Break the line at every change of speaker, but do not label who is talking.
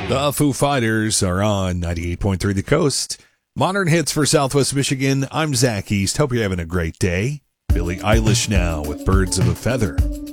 The Foo Fighters are on 98.3 The Coast. Modern hits for Southwest Michigan. I'm Zach East. Hope you're having a great day. Billie Eilish now with Birds of a Feather.